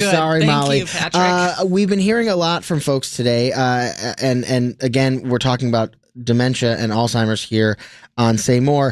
Sorry, Thank Molly. you, Patrick. We've been hearing a lot from folks today, and again, we're talking about dementia and Alzheimer's here on Say More.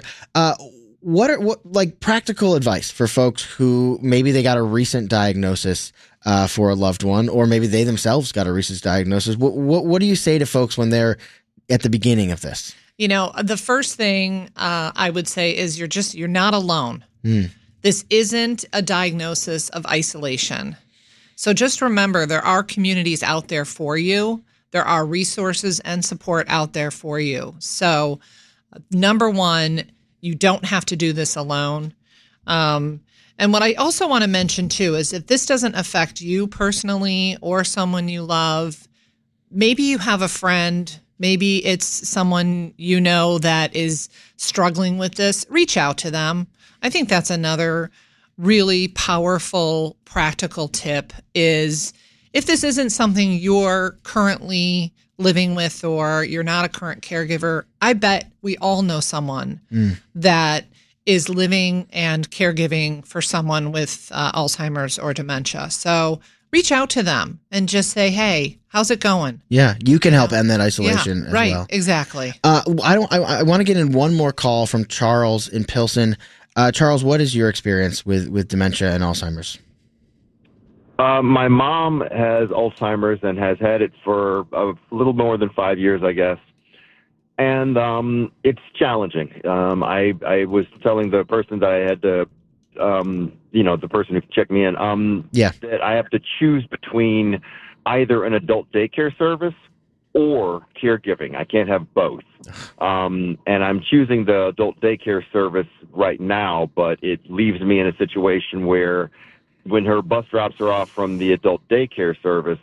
What practical advice for folks who maybe they got a recent diagnosis for a loved one, or maybe they themselves got a recent diagnosis? What do you say to folks when they're at the beginning of this? The first thing I would say is you're not alone. This isn't a diagnosis of isolation. So just remember, there are communities out there for you. There are resources and support out there for you. So number one, you don't have to do this alone. And what I also want to mention too is if this doesn't affect you personally or someone you love, maybe you have a friend, maybe it's someone you know that is struggling with this, reach out to them. I think that's another really powerful, practical tip is if this isn't something you're currently living with or you're not a current caregiver, I bet we all know someone that is living and caregiving for someone with Alzheimer's or dementia. So reach out to them and just say, hey, how's it going? Yeah, you can help end that isolation as right, well. Exactly. I want to get in one more call from Charles in Pilsen. Charles, what is your experience with dementia and Alzheimer's? My mom has Alzheimer's and has had it for a little more than 5 years, I guess. And it's challenging. I was telling the person that I had to, the person who checked me in, that I have to choose between either an adult daycare service or caregiving. I can't have both. And I'm choosing the adult daycare service right now, but it leaves me in a situation where when her bus drops her off from the adult daycare service,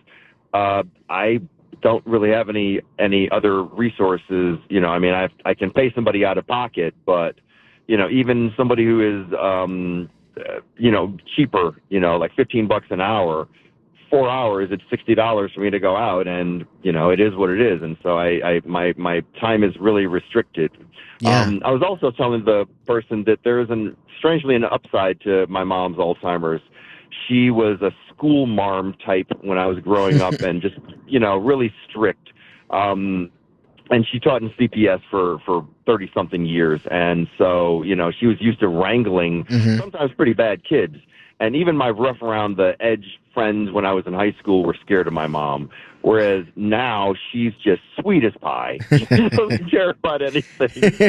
I don't really have any other resources. I can pay somebody out of pocket, but, even somebody who is, cheaper, like $15 an hour, 4 hours, it's $60 for me to go out, and it is what it is. And so my time is really restricted. Yeah. I was also telling the person that there is strangely an upside to my mom's Alzheimer's. She was a school marm type when I was growing up, and just really strict. And she taught in CPS for 30 something years, and so she was used to wrangling sometimes pretty bad kids. And even my rough around the edge friends when I was in high school were scared of my mom. Whereas now she's just sweet as pie. She doesn't care about anything.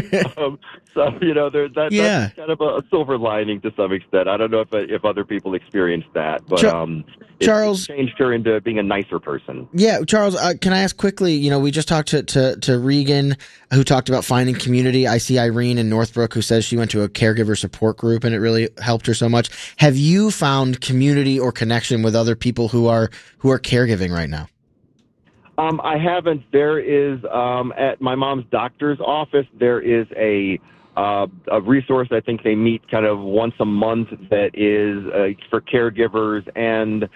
That's kind of a silver lining to some extent. I don't know if other people experienced that, but Charles, it changed her into being a nicer person. Yeah, Charles, can I ask quickly, we just talked to Regan, who talked about finding community. I see Irene in Northbrook, who says she went to a caregiver support group and it really helped her so much. Have you found community or connection with other people who are caregiving right now? I haven't. There is, at my mom's doctor's office, there is a resource. I think they meet kind of once a month that is for caregivers. And,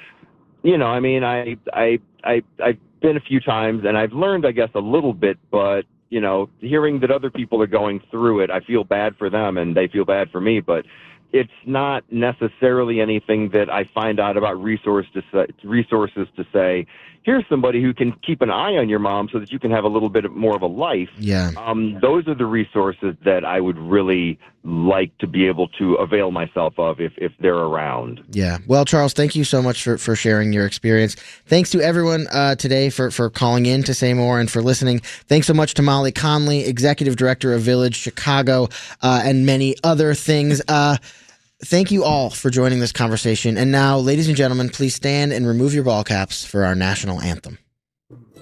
I've been a few times and I've learned, I guess, a little bit, but, hearing that other people are going through it, I feel bad for them and they feel bad for me, but it's not necessarily anything that I find out about resources to say, here's somebody who can keep an eye on your mom so that you can have a little bit more of a life. Yeah. Those are the resources that I would really like to be able to avail myself of if they're around. Yeah. Well, Charles, thank you so much for sharing your experience. Thanks to everyone today for calling in to Say More and for listening. Thanks so much to Molly Conley, Executive Director of Village Chicago, and many other things. Thank you all for joining this conversation. And now, ladies and gentlemen, please stand and remove your ball caps for our national anthem.